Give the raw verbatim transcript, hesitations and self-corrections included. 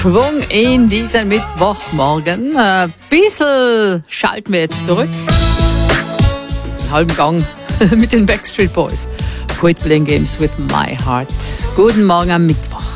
Schwung in diesen Mittwochmorgen. Ein bisschen schalten wir jetzt zurück. Einen halben Gang mit den Backstreet Boys. Quit playing games with my heart. Guten Morgen am Mittwoch.